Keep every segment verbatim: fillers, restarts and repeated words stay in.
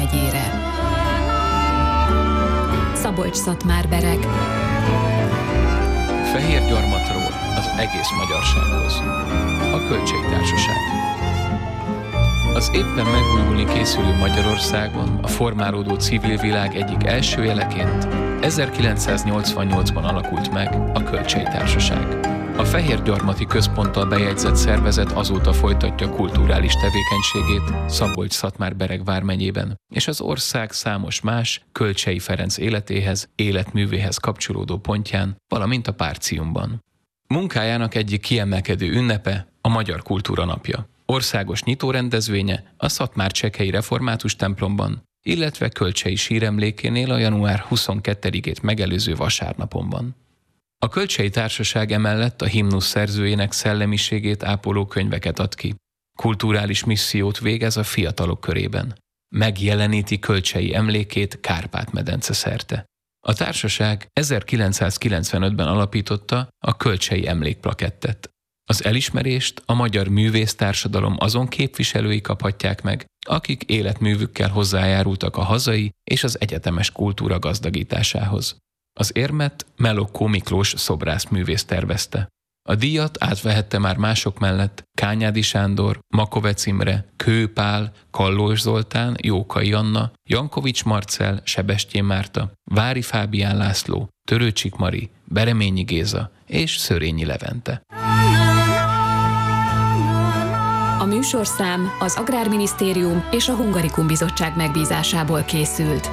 vármegyére. Szabolcs-Szatmár-Bereg. Fehérgyarmatról az egész magyarsághoz. A Kölcsei Társaság. Az éppen megújulni készülő Magyarországon a formálódó civil világ egyik első jeleként ezerkilencszáznyolcvannyolcban alakult meg a Kölcsei Társaság. A Fehérgyarmati Központtal bejegyzett szervezet azóta folytatja kulturális tevékenységét Szabolcs-Szatmár-Bereg vármegyében, és az ország számos más Kölcsei Ferenc életéhez, életművéhez kapcsolódó pontján, valamint a Párciumban. Munkájának egyik kiemelkedő ünnepe a Magyar Kultúra Napja. Országos nyitórendezvénye a Szatmár-Csekhei Református templomban, illetve Kölcsei síremlékénél a január huszonkettedikét megelőző vasárnapon van. A Kölcsei Társaság emellett a himnusz szerzőjének szellemiségét ápoló könyveket ad ki. Kulturális missziót végez a fiatalok körében. Megjeleníti Kölcsei emlékét Kárpát-medence szerte. A társaság ezerkilencszázkilencvenötben alapította a Kölcsei Emlékplakettet. Az elismerést a magyar művésztársadalom azon képviselői kaphatják meg, akik életművükkel hozzájárultak a hazai és az egyetemes kultúra gazdagításához. Az érmet Melokkó Miklós szobrászművész tervezte. A díjat átvehette már mások mellett Kányádi Sándor, Makovec Imre, Kő Pál, Kallós Zoltán, Jókai Anna, Jankovics Marcell, Sebestyén Márta, Vári Fábián László, Törőcsik Mari, Bereményi Géza és Szörényi Levente. A műsorszám az Agrárminisztérium és a Hungarikum Bizottság megbízásából készült.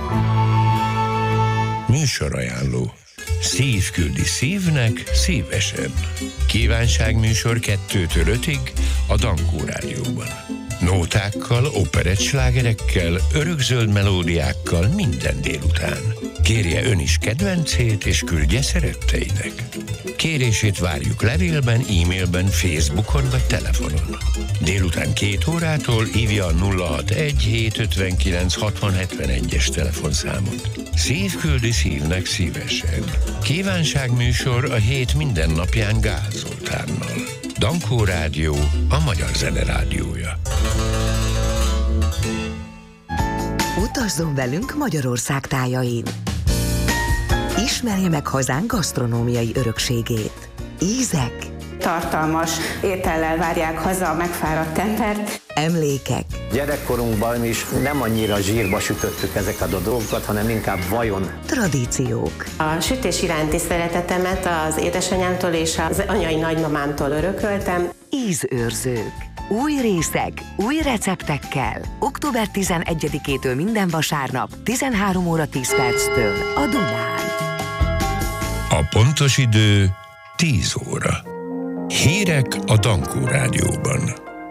Műsorajánló. Szív küldi szívnek szívesen. Kívánságműsor kettőtől ötig a Dankó Rádióban. Nótákkal, operettslágerekkel, örökzöld melódiákkal minden délután. Kérje ön is kedvencét és küldje szeretteinek. Kérését várjuk levélben, e-mailben, Facebookon vagy telefonon. Délután két órától hívja a nulla hatvanegy hétszázötvenkilenc hatvan hetvenegyes telefonszámot. Szív küldi szívnek szívesen. Kívánságműsor a hét minden napján Gál Zoltánnal. Dankó Rádió, a magyar zene rádiója. Utazzon velünk Magyarország tájain. Ismerje meg hazánk gasztronómiai örökségét. Ízek, tartalmas étellel várják haza a megfáradt embert. Emlékek. Gyerekkorunkban is nem annyira zsírba sütöttük ezeket a dolgokat, hanem inkább vajon. Tradíciók. A sütés iránti szeretetemet az édesanyámtól és az anyai nagymamámtól örököltem. Ízőrzők. Új részek, új receptekkel. október tizenegyedikétől minden vasárnap, tizenhárom óra tíz perctől a Dunán. A pontos idő tíz óra. Hírek a Dankó Rádióban.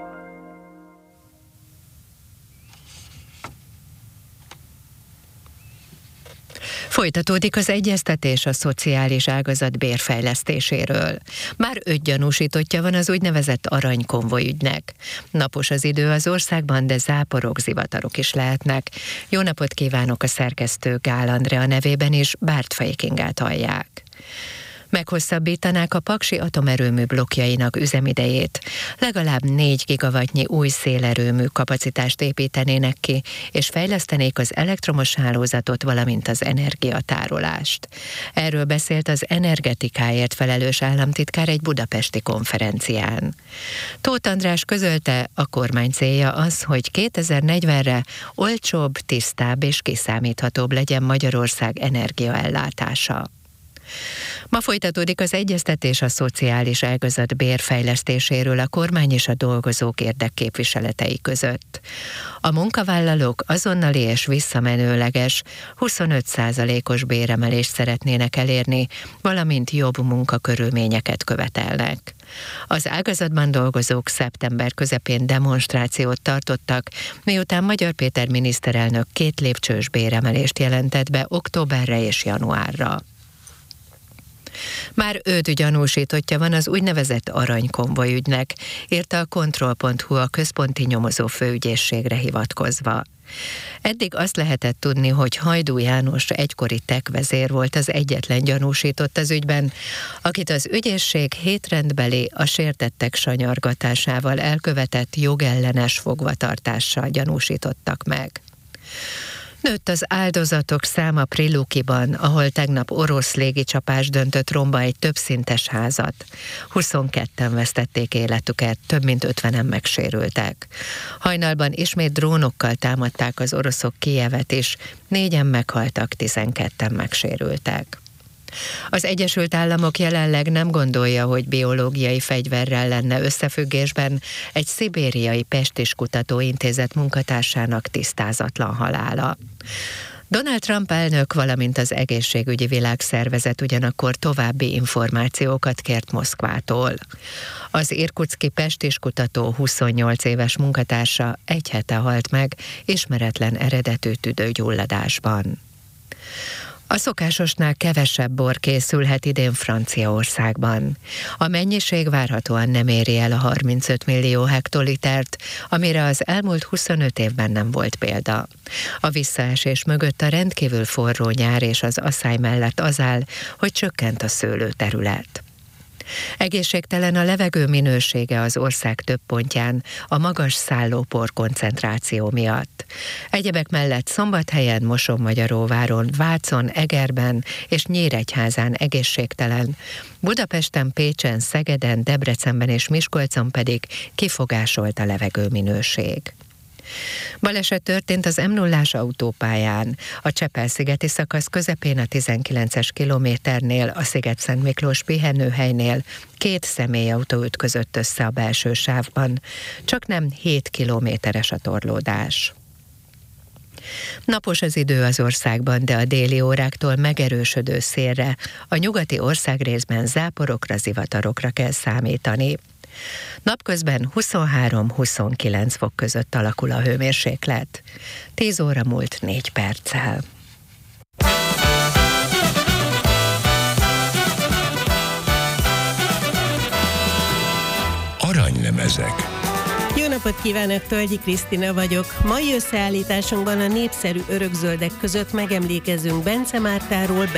Folytatódik az egyeztetés a szociális ágazat bérfejlesztéséről. Már öt gyanúsítottja van az úgynevezett aranykonvoj ügynek. Napos az idő az országban, de záporok, zivatarok is lehetnek. Jó napot kívánok, a szerkesztő Gál Andrea nevében is, Bártfai Kingát hallják. Meghosszabbítanák a paksi atomerőmű blokkjainak üzemidejét. Legalább négy gigawattnyi új szélerőmű kapacitást építenének ki, és fejlesztenék az elektromos hálózatot, valamint az energiatárolást. Erről beszélt az energetikáért felelős államtitkár egy budapesti konferencián. Tóth András közölte, a kormány célja az, hogy kétezer-negyvenre olcsóbb, tisztább és kiszámíthatóbb legyen Magyarország energiaellátása. Ma folytatódik az egyeztetés a szociális ágazat bérfejlesztéséről a kormány és a dolgozók érdekképviseletei között. A munkavállalók azonnali és visszamenőleges huszonöt százalékos béremelést szeretnének elérni, valamint jobb munkakörülményeket követelnek. Az ágazatban dolgozók szeptember közepén demonstrációt tartottak, miután Magyar Péter miniszterelnök két lépcsős béremelést jelentett be októberre és januárra. Már öt gyanúsítottja van az úgynevezett aranykonvoj ügynek, írta a kontroll pont hu a központi nyomozó főügyészségre hivatkozva. Eddig azt lehetett tudni, hogy Hajdú János egykori tek vezér volt az egyetlen gyanúsított az ügyben, akit az ügyészség hétrendbeli a sértettek sanyargatásával elkövetett jogellenes fogvatartással gyanúsítottak meg. Nőtt az áldozatok száma Prilukiban, ahol tegnap orosz légicsapás döntött romba egy többszintes házat. huszonketten vesztették életüket, több mint ötvenen megsérültek. Hajnalban ismét drónokkal támadták az oroszok Kijevet is, négyen meghaltak, tizenketten megsérültek. Az Egyesült Államok jelenleg nem gondolja, hogy biológiai fegyverrel lenne összefüggésben egy szibériai Pestis Kutatóintézet munkatársának tisztázatlan halála. Donald Trump elnök, valamint az Egészségügyi Világszervezet ugyanakkor további információkat kért Moszkvától. Az irkutszki Pestis kutató huszonnyolc éves munkatársa egy hete halt meg ismeretlen eredetű tüdőgyulladásban. A szokásosnál kevesebb bor készülhet idén Franciaországban. A mennyiség várhatóan nem éri el a harmincöt millió hektolitert, amire az elmúlt huszonöt évben nem volt példa. A visszaesés mögött a rendkívül forró nyár és az asszály mellett az áll, hogy csökkent a szőlőterület. Egészségtelen a levegő minősége az ország több pontján a magas szállópor koncentráció miatt. Egyebek mellett Szombathelyen, Mosonmagyaróváron, Vácon, Egerben és Nyíregyházán egészségtelen, Budapesten, Pécsen, Szegeden, Debrecenben és Miskolcon pedig kifogásolt a levegőminőség. Baleset történt az em nullás autópályán. A Csepel-szigeti szakasz közepén a tizenkilences kilométernél, a Sziget-Szent Miklós pihenőhelynél két személyautó ütközött össze a belső sávban. Csaknem hét kilométeres a torlódás. Napos az idő az országban, de a déli óráktól megerősödő szélre, a nyugati országrészben záporokra, zivatarokra kell számítani. Napközben huszonhárom-huszonkilenc fok között alakul a hőmérséklet. tíz óra múlt négy perccel. Aranylemezek. Jó napot kívánok, Tölgyi Krisztina vagyok. Mai összeállításunkban a népszerű örökzöldek között megemlékezünk Bence Mártáról,